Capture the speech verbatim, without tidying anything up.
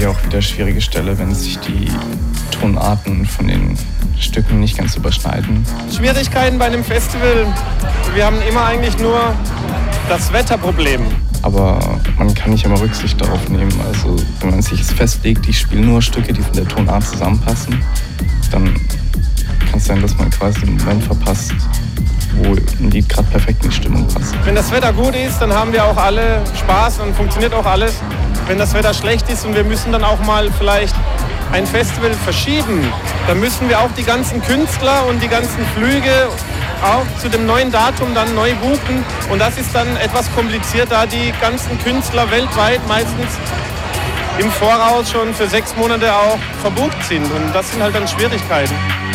natürlich auch wieder eine schwierige Stelle, wenn sich die Tonarten von den Stücken nicht ganz überschneiden. Schwierigkeiten bei einem Festival, wir haben immer eigentlich nur das Wetterproblem. Aber man kann nicht immer Rücksicht darauf nehmen. Also wenn man sich jetzt festlegt, ich spiele nur Stücke, die von der Tonart zusammenpassen, dann kann es sein, dass man quasi den Moment verpasst, wo ein Lied gerade perfekt in die Stimmung passt. Wenn das Wetter gut ist, dann haben wir auch alle Spaß und funktioniert auch alles. Wenn das Wetter schlecht ist und wir müssen dann auch mal vielleicht ein Festival verschieben, dann müssen wir auch die ganzen Künstler und die ganzen Flüge auch zu dem neuen Datum dann neu buchen. Und das ist dann etwas kompliziert, da die ganzen Künstler weltweit meistens im Voraus schon für sechs Monate auch verbucht sind. Und das sind halt dann Schwierigkeiten.